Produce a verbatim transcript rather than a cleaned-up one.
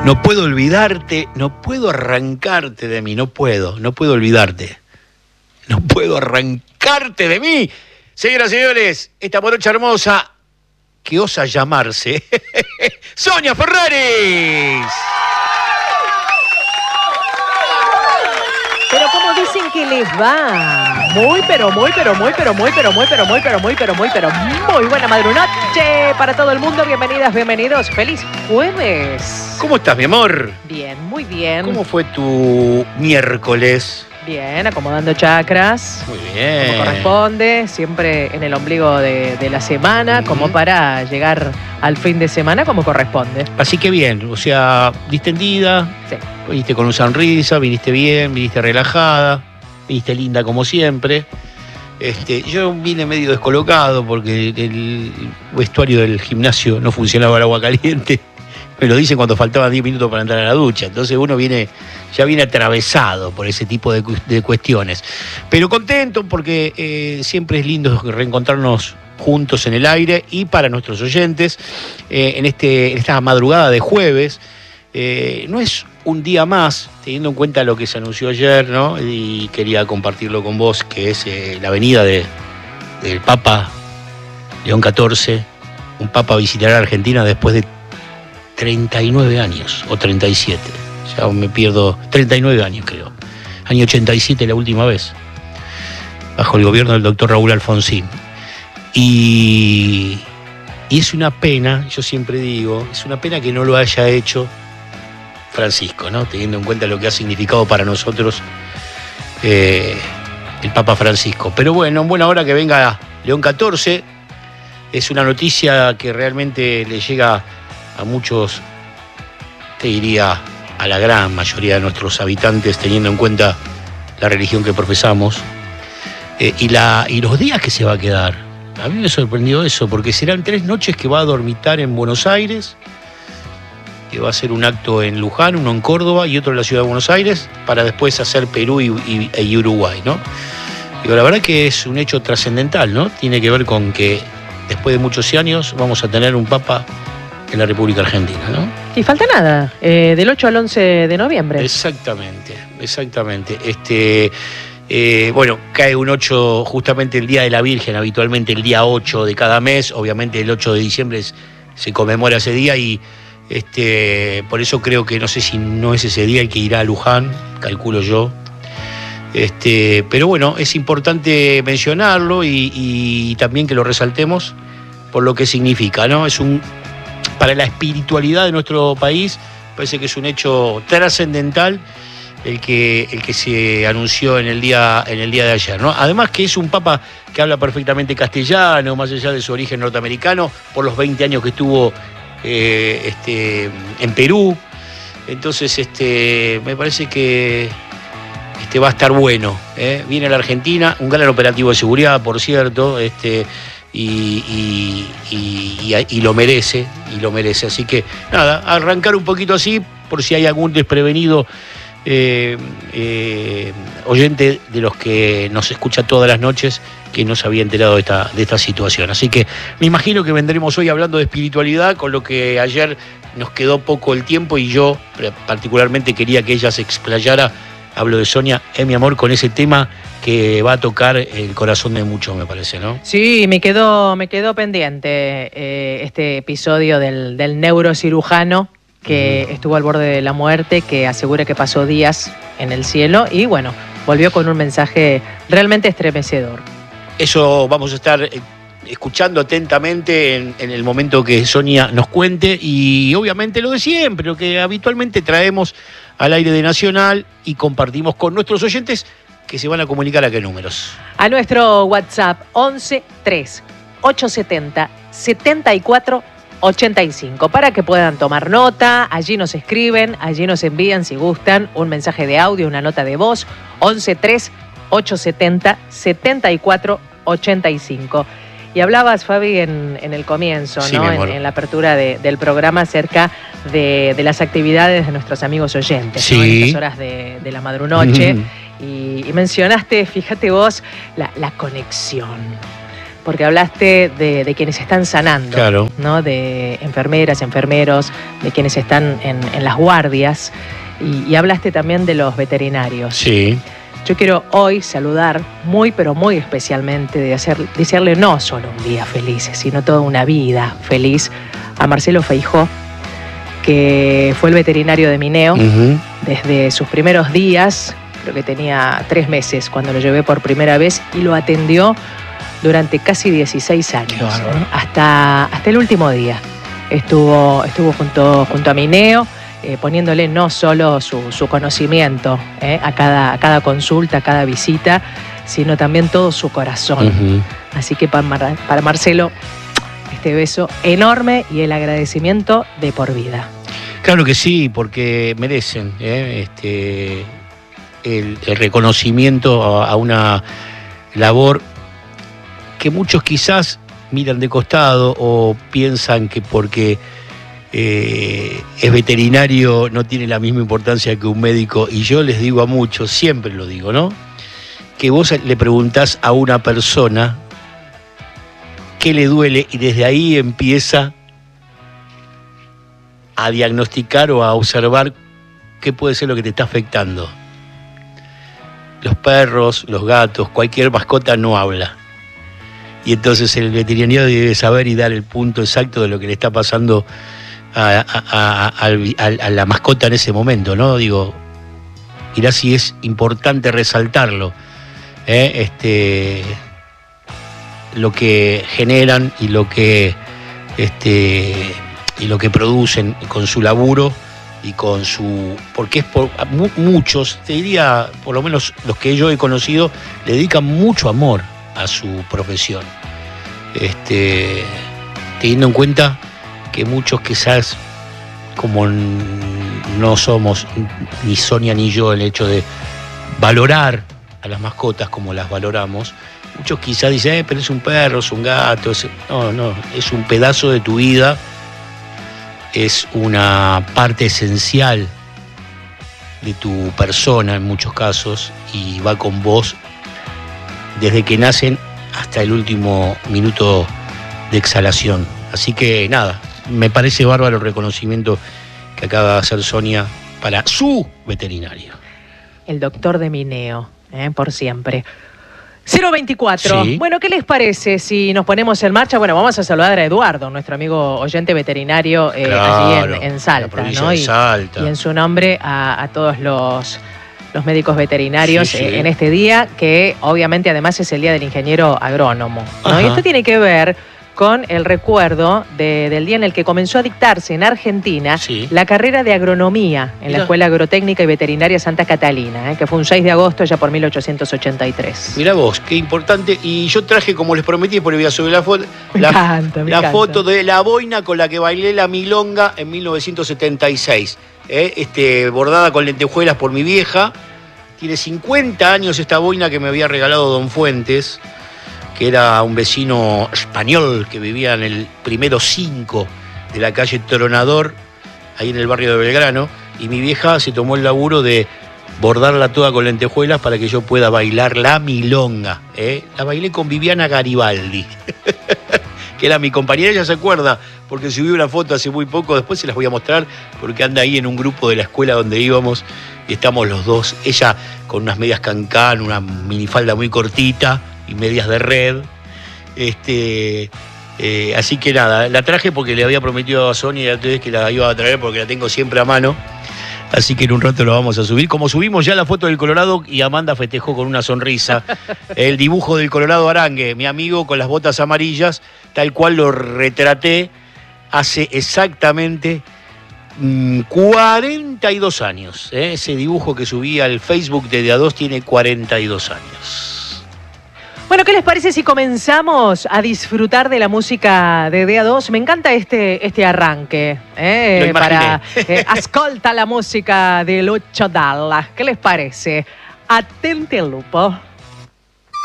No puedo olvidarte, no puedo arrancarte de mí, no puedo, no puedo olvidarte. No puedo arrancarte de mí. Señoras y señores, esta morocha hermosa que osa llamarse Sonia Ferraris. Pero ¿cómo dicen que les va? Muy, pero muy, pero muy, pero muy, pero muy, pero muy, pero muy, pero muy, pero muy buena madrunoche para todo el mundo. Bienvenidas, bienvenidos. ¡Feliz jueves! ¿Cómo estás, mi amor? Bien, muy bien. ¿Cómo fue tu miércoles? Bien, acomodando chakras. Muy bien. Como corresponde, siempre en el ombligo de, de la semana, uh-huh. como para llegar al fin de semana como corresponde. Así que bien, o sea, distendida. Sí. Viniste con una sonrisa, viniste bien, viniste relajada, viniste linda como siempre. Este, yo vine medio descolocado porque el vestuario del gimnasio no funcionaba el agua caliente. Me lo dicen cuando faltaban diez minutos para entrar a la ducha. Entonces uno viene, ya viene atravesado por ese tipo de, de cuestiones. Pero contento porque eh, siempre es lindo reencontrarnos juntos en el aire y para nuestros oyentes eh, en, este, en esta madrugada de jueves. Eh, no es un día más, teniendo en cuenta lo que se anunció ayer, ¿no? Y quería compartirlo con vos, que es eh, la venida de, del Papa León catorce. Un Papa visitará Argentina después de treinta y nueve años, o treinta y siete. Ya me pierdo, treinta y nueve años creo. Año ochenta y siete la última vez, bajo el gobierno del doctor Raúl Alfonsín. Y, y es una pena, yo siempre digo, es una pena que no lo haya hecho Francisco, ¿no? Teniendo en cuenta lo que ha significado para nosotros eh, el Papa Francisco. Pero bueno, en buena hora que venga León catorce. Es una noticia que realmente le llega a muchos, te diría, a la gran mayoría de nuestros habitantes, teniendo en cuenta la religión que profesamos eh, y, la, y los días que se va a quedar. A mí me sorprendió eso, porque serán tres noches que va a dormitar en Buenos Aires, que va a hacer un acto en Luján, uno en Córdoba y otro en la ciudad de Buenos Aires, para después hacer Perú y, y, y Uruguay, ¿no? Digo, la verdad que es un hecho trascendental, ¿no? Tiene que ver con que después de muchos años vamos a tener un Papa en la República Argentina, ¿no? Y falta nada, eh, del ocho al once de noviembre. Exactamente, exactamente. Este, eh, bueno, cae un ocho, justamente el Día de la Virgen, habitualmente el día ocho de cada mes, obviamente el ocho de diciembre es, se conmemora ese día y Este, por eso creo que no sé si no es ese día el que irá a Luján, calculo yo. Este, pero bueno, es importante mencionarlo y, y también que lo resaltemos por lo que significa, ¿no? Es un, para la espiritualidad de nuestro país, parece que es un hecho trascendental el que, el que se anunció en el día, en el día de ayer, ¿no? Además que es un papa que habla perfectamente castellano, más allá de su origen norteamericano, por los veinte años que estuvo Eh, este, en Perú. Entonces este, me parece que este, va a estar bueno, ¿eh? Viene a la Argentina, un gran operativo de seguridad, por cierto, este, y, y, y, y, y lo merece, y lo merece. Así que nada, arrancar un poquito así, por si hay algún desprevenido eh, eh, oyente de los que nos escucha todas las noches que no se había enterado de esta, de esta situación. Así que me imagino que vendremos hoy hablando de espiritualidad, con lo que ayer nos quedó poco el tiempo y yo particularmente quería que ella se explayara. Hablo de Sonia, eh, mi amor, con ese tema que va a tocar el corazón de muchos, me parece, ¿no? Sí, me quedó, me quedó pendiente eh, este episodio del, del neurocirujano que uh-huh. estuvo al borde de la muerte, que asegura que pasó días en el cielo y bueno, volvió con un mensaje realmente estremecedor. Eso vamos a estar escuchando atentamente en, en el momento que Sonia nos cuente y obviamente lo de siempre, lo que habitualmente traemos al aire de Nacional y compartimos con nuestros oyentes que se van a comunicar a qué números. A nuestro WhatsApp once tres ochocientos setenta setenta y cuatro ochenta y cinco para que puedan tomar nota. Allí nos escriben, allí nos envían si gustan un mensaje de audio, una nota de voz. once tres ochocientos setenta setenta y cuatro ochenta y cinco. Y hablabas, Fabi, en, en el comienzo, sí, ¿no? En, en la apertura de, del programa acerca de, de las actividades de nuestros amigos oyentes, sí. ¿no? En estas horas de, de la madrunoche. Mm. Y, y mencionaste, fíjate vos, la, la conexión. porque hablaste de, de quienes están sanando, claro, ¿no? De enfermeras, enfermeros, de quienes están en, en las guardias, y, y hablaste también de los veterinarios. Sí. Yo quiero hoy saludar muy, pero muy especialmente, de hacer, desearle no solo un día feliz, sino toda una vida feliz a Marcelo Feijó, que fue el veterinario de Mineo uh-huh. desde sus primeros días. Creo que tenía tres meses cuando lo llevé por primera vez y lo atendió durante casi dieciséis años, ¿eh? hasta, hasta el último día. Estuvo, estuvo junto, junto a Mineo, eh, poniéndole no solo su, su conocimiento ¿eh? a, cada, a cada consulta, a cada visita, sino también todo su corazón. Uh-huh. Así que para, Mar, para Marcelo, este beso enorme y el agradecimiento de por vida. Claro que sí, porque merecen ¿eh? este, el, el reconocimiento a, a una labor que muchos quizás miran de costado o piensan que porque eh, es veterinario no tiene la misma importancia que un médico. Y yo les digo a muchos, siempre lo digo, ¿no? Que vos le preguntás a una persona qué le duele y desde ahí empieza a diagnosticar o a observar qué puede ser lo que te está afectando. Los perros, los gatos, cualquier mascota no habla. Y entonces el veterinario debe saber y dar el punto exacto de lo que le está pasando a, a, a, a, a la mascota en ese momento, ¿no? Digo, mirá si es importante resaltarlo, ¿eh? Este, lo que generan y lo que, este, y lo que producen con su laburo y con su... Porque es por muchos, te diría, por lo menos los que yo he conocido, le dedican mucho amor a su profesión, este, teniendo en cuenta que muchos quizás, como no somos ni Sonia ni yo el hecho de valorar a las mascotas como las valoramos, muchos quizás dicen, eh, pero es un perro, es un gato, es... no, no, es un pedazo de tu vida, es una parte esencial de tu persona en muchos casos y va con vos desde que nacen hasta el último minuto de exhalación. Así que nada, me parece bárbaro el reconocimiento que acaba de hacer Sonia para su veterinario. El doctor de Mineo, ¿eh? Por siempre. cero veinticuatro. Sí. Bueno, ¿qué les parece si nos ponemos en marcha? Bueno, vamos a saludar a Eduardo, nuestro amigo oyente veterinario eh, claro, allí en, en Salta, ¿no? De y, Salta. y en su nombre a, a todos los... los médicos veterinarios sí, sí. Eh, en este día, que obviamente además es el Día del Ingeniero Agrónomo, ¿no? Y esto tiene que ver con el recuerdo de, del día en el que comenzó a dictarse en Argentina sí. la carrera de agronomía en Mira. la Escuela Agrotécnica y Veterinaria Santa Catalina, ¿eh? que fue un seis de agosto ya por mil ochocientos ochenta y tres. Mirá vos, qué importante. Y yo traje, como les prometí, por voy a subir la foto, me la, encanta, me la encanta. foto de la boina con la que bailé la milonga en mil novecientos setenta y seis, ¿eh? este, bordada con lentejuelas por mi vieja. Tiene cincuenta años esta boina que me había regalado Don Fuentes, que era un vecino español que vivía en el primero cinco de la calle Tronador, ahí en el barrio de Belgrano, y mi vieja se tomó el laburo de bordarla toda con lentejuelas para que yo pueda bailar la milonga. ¿eh? La bailé con Viviana Garibaldi, que era mi compañera, ella se acuerda, porque subí una foto hace muy poco, después se las voy a mostrar, porque anda ahí en un grupo de la escuela donde íbamos, y estamos los dos, ella con unas medias cancán, una minifalda muy cortita, y medias de red, este, eh, así que nada, la traje porque le había prometido a Sonia y a ustedes que la iba a traer porque la tengo siempre a mano, así que en un rato lo vamos a subir, como subimos ya la foto del Colorado y Amanda festejó con una sonrisa, el dibujo del Colorado Arangue, mi amigo con las botas amarillas, tal cual lo retraté hace exactamente mmm, cuarenta y dos años, ¿eh? Ese dibujo que subí al Facebook de D A dos tiene cuarenta y dos años. Bueno, ¿qué les parece si comenzamos a disfrutar de la música de D A dos? Me encanta este, este arranque. ¿eh? Lo para eh, ascolta la música de Lucio Dalla. ¿Qué les parece? Attenti al lupo.